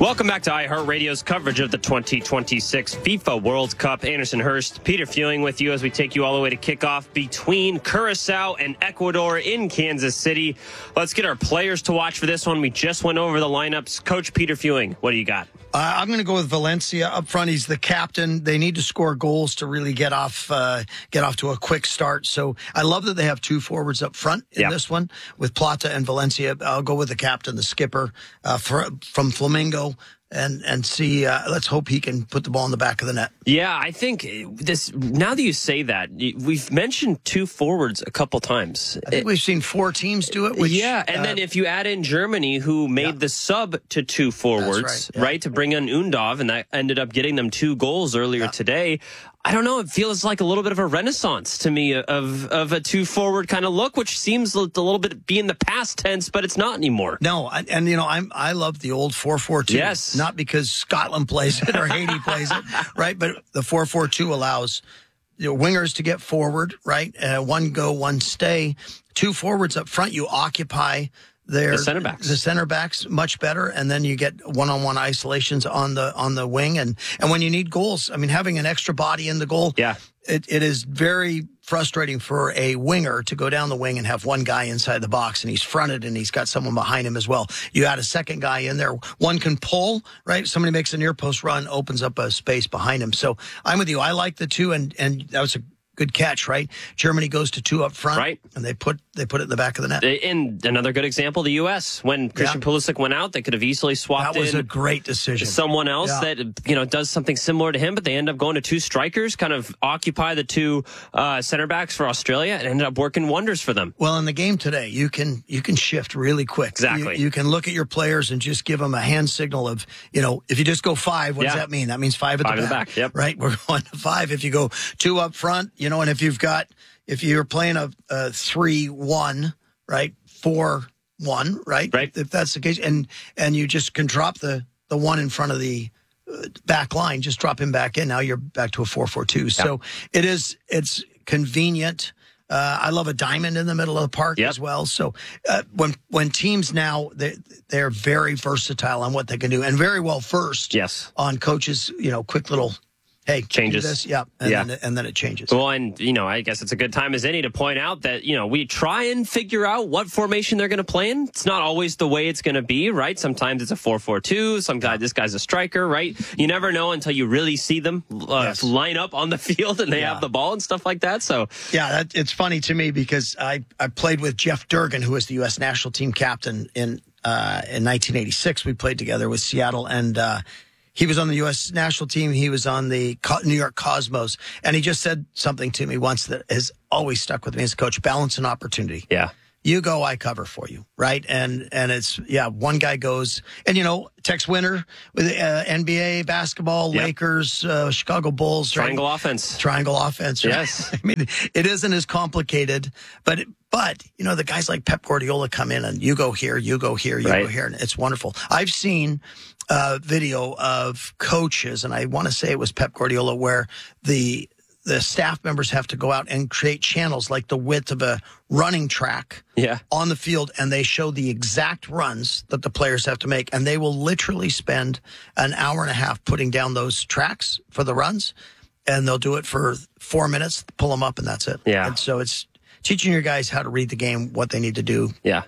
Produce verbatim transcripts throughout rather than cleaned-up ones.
Welcome back to iHeartRadio's coverage of the twenty twenty-six FIFA World Cup. Anderson Hurst, Peter Fewing with you as we take you all the way to kickoff between Curacao and Ecuador in Kansas City. Let's get our players to watch for this one. We just went over the lineups. Coach Peter Fewing, what do you got? Uh, I'm going to go with Valencia up front. He's the captain. They need to score goals to really get off uh, get off to a quick start. So I love that they have two forwards up front in yep. this one with Plata and Valencia. I'll go with the captain, the skipper uh, for, from Flamengo. And and see, uh, let's hope he can put the ball in the back of the net. Yeah, I think this. Now that you say that, we've mentioned two forwards a couple times. I think we've seen four teams do it. Which, yeah, and uh, then if you add in Germany, who made yeah. the sub to two forwards, right, yeah. right, to bring in Undov, and that ended up getting them two goals earlier yeah. today. I don't know. It feels like a little bit of a renaissance to me of of a two forward kind of look, which seems a little bit be in the past tense, but it's not anymore. No, and, and you know, I'm I love the old four four two. Yes, not because Scotland plays it or Haiti plays it, right? But the four four two allows you know, wingers to get forward, right? Uh, one go, one stay. Two forwards up front. You occupy their the center backs. The center backs much better, and then you get one-on-one isolations on the on the wing, and and when you need goals, I mean, having an extra body in the goal, yeah, it, it is very frustrating for a winger to go down the wing and have one guy inside the box, and he's fronted and he's got someone behind him as well. You add a second guy in there, one can pull, right? Somebody makes a near post run, opens up a space behind him. So I'm with you. I like the two, and and that was a good catch, right? Germany goes to two up front, right? And they put they put it in the back of the net. And another good example, the U S When Christian yeah. Pulisic went out, they could have easily swapped. That was in a great decision. Someone else yeah. that you know does something similar to him, but they end up going to two strikers, kind of occupy the two uh, center backs for Australia, and ended up working wonders for them. Well, in the game today, you can you can shift really quick. Exactly. You, you can look at your players and just give them a hand signal of, you know, if you just go five, what yeah. does that mean? That means five at five the back. back. back. Yep. Right? We're going to five. If you go two up front, you know, and if you've got if you're playing a, a three one, right, four one, right, right, if that's the case, and and you just can drop the the one in front of the uh, back line, just drop him back in. Now you're back to a four four two. So it is it's convenient. Uh, I love a diamond in the middle of the park yep. as well. So uh, when when teams now they they're very versatile on what they can do and very well versed yes. on coaches, you know, quick little. Hey, changes. Do this? Yeah, and, yeah. Then, and then it changes. Well, and, you know, I guess it's a good time as any to point out that, you know, we try and figure out what formation they're going to play in. It's not always the way it's going to be, right? Sometimes it's a four four two. Some guy, this guy's a striker, right? You never know until you really see them uh, yes. line up on the field and they yeah. have the ball and stuff like that. So, yeah, that, it's funny to me because I, I played with Jeff Durgan, who was the U S national team captain in uh, in nineteen eighty-six. We played together with Seattle, and uh, he was on the U S national team. He was on the New York Cosmos. And he just said something to me once that has always stuck with me as a coach, balance and opportunity. Yeah. You go, I cover for you, right? And and it's, yeah, one guy goes. And, you know, Tex Winter with uh, N B A, basketball, yep. Lakers, uh, Chicago Bulls. Triangle right? offense. Triangle offense. Right? Yes. I mean, it isn't as complicated. But, but you know, the guys like Pep Guardiola come in and you go here, you go here, you right. go here. And it's wonderful. I've seen uh, video of coaches, and I want to say it was Pep Guardiola, where the the staff members have to go out and create channels like the width of a running track yeah. on the field, and they show the exact runs that the players have to make, and they will literally spend an hour and a half putting down those tracks for the runs, and they'll do it for four minutes, pull them up, and that's it. Yeah. And so it's teaching your guys how to read the game, what they need to do. Yeah.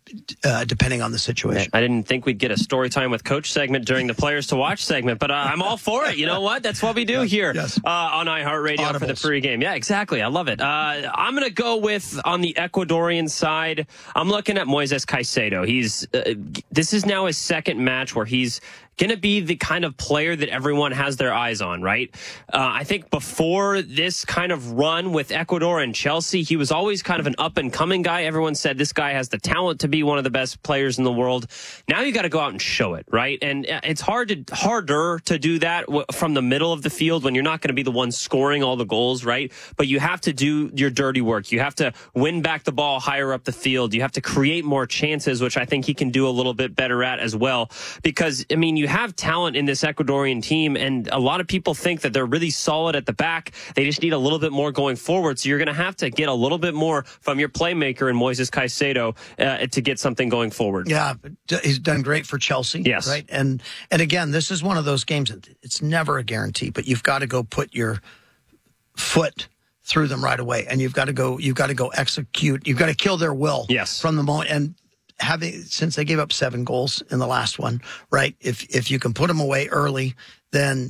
Uh, depending on the situation. I didn't think we'd get a story time with coach segment during the players to watch segment, but uh, I'm all for it. You know what? That's what we do yes, here yes. Uh, on iHeartRadio Audibles. for the pregame. Yeah, exactly. I love it. Uh, I'm going to go with, on the Ecuadorian side, I'm looking at Moises Caicedo. He's uh, this is now his second match where he's going to be the kind of player that everyone has their eyes on, right? Uh, I think before this kind of run with Ecuador and Chelsea, he was always kind of an up-and-coming guy. Everyone said this guy has the talent to be one of the best players in the world. Now you got to go out and show it, right? And it's hard to harder to do that from the middle of the field when you're not going to be the one scoring all the goals, right? But you have to do your dirty work. You have to win back the ball higher up the field. You have to create more chances, which I think he can do a little bit better at as well. Because, I mean, you you have talent in this Ecuadorian team, and a lot of people think that they're really solid at the back. They just need a little bit more going forward. So you're going to have to get a little bit more from your playmaker in Moises Caicedo uh, to get something going forward. Yeah, he's done great for Chelsea. Yes. Right. And, and again, this is one of those games that it's never a guarantee, but you've got to go put your foot through them right away. And you've got to go, you've got to go execute. You've got to kill their will. Yes. From the moment. And having, since they gave up seven goals in the last one, right? If, if you can put them away early, then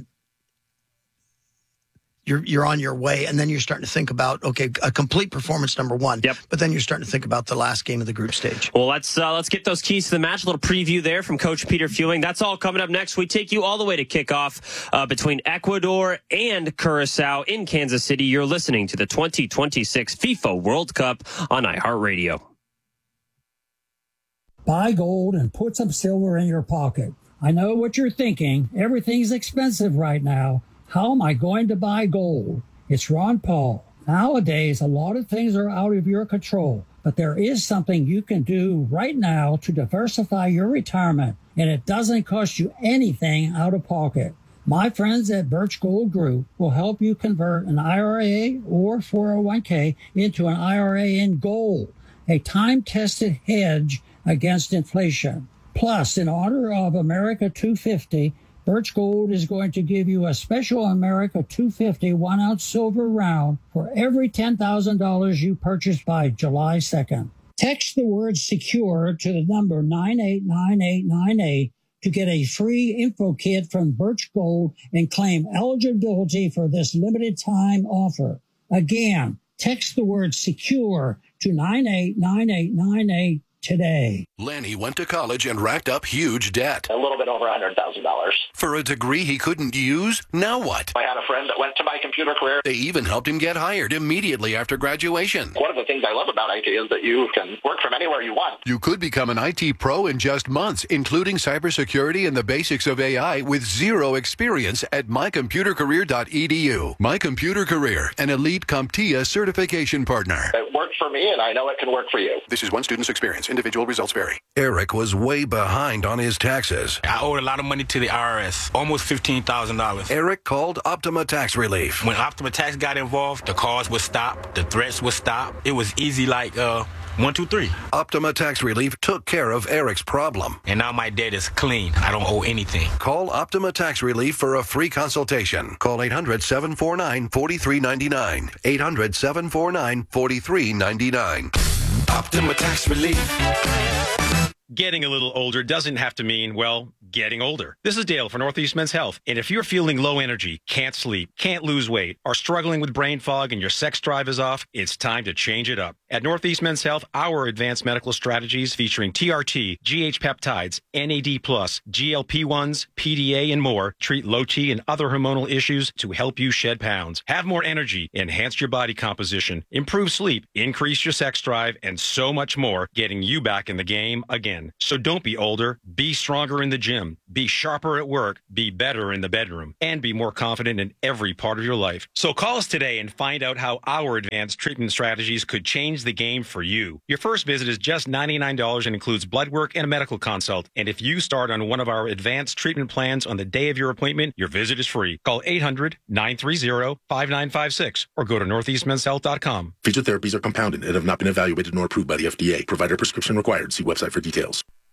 You're you're on your way, and then you're starting to think about, okay, a complete performance, number one. Yep. But then you're starting to think about the last game of the group stage. Well, let's uh, let's get those keys to the match. A little preview there from Coach Peter Fewing. That's all coming up next. We take you all the way to kickoff uh, between Ecuador and Curacao in Kansas City. You're listening to the twenty twenty-six FIFA World Cup on iHeartRadio. Buy gold and put some silver in your pocket. I know what you're thinking. Everything's expensive right now. How am I going to buy gold? It's Ron Paul. Nowadays, a lot of things are out of your control, but there is something you can do right now to diversify your retirement, and it doesn't cost you anything out of pocket. My friends at Birch Gold Group will help you convert an I R A or four oh one k into an I R A in gold, a time-tested hedge against inflation. Plus, in honor of America two fifty, Birch Gold is going to give you a special America two fifty one-ounce silver round for every ten thousand dollars you purchase by July second. Text the word SECURE to the number nine eight nine eight nine eight to get a free info kit from Birch Gold and claim eligibility for this limited time offer. Again, text the word SECURE to nine eight nine eight nine eight today. Lanny went to college and racked up huge debt. A little bit over one hundred thousand dollars. For a degree he couldn't use? Now what? I had a friend that went to My Computer Career. They even helped him get hired immediately after graduation. One of the things I love about I T is that you can work from anywhere you want. You could become an I T pro in just months, including cybersecurity and the basics of A I with zero experience at my computer career dot e d u. My Computer Career, an elite CompTIA certification partner. It worked for me, and I know it can work for you. This is one student's experience. Individual results vary. Eric was way behind on his taxes. I owed a lot of money to the I R S, almost fifteen thousand dollars. Eric called Optima Tax Relief. When Optima Tax got involved, the calls would stop, the threats would stop. It was easy like uh, one, two, three. Optima Tax Relief took care of Eric's problem. And now my debt is clean. I don't owe anything. Call Optima Tax Relief for a free consultation. Call eight hundred, seven four nine, four three nine nine. eight hundred, seven four nine, four three nine nine. Optima Tax Relief. Getting a little older doesn't have to mean, well, getting older. This is Dale for Northeast Men's Health. And if you're feeling low energy, can't sleep, can't lose weight, are struggling with brain fog and your sex drive is off, it's time to change it up. At Northeast Men's Health, our advanced medical strategies featuring T R T, G H peptides, N A D plus, G L P ones, P D A, and more treat low T and other hormonal issues to help you shed pounds, have more energy, enhance your body composition, improve sleep, increase your sex drive, and so much more, getting you back in the game again. So don't be older, be stronger in the gym, be sharper at work, be better in the bedroom, and be more confident in every part of your life. So call us today and find out how our advanced treatment strategies could change the game for you. Your first visit is just ninety-nine dollars and includes blood work and a medical consult. And if you start on one of our advanced treatment plans on the day of your appointment, your visit is free. Call eight hundred, nine three zero, five nine five six or go to northeast men's health dot com. Featured therapies are compounded and have not been evaluated nor approved by the F D A. Provider prescription required. See website for details.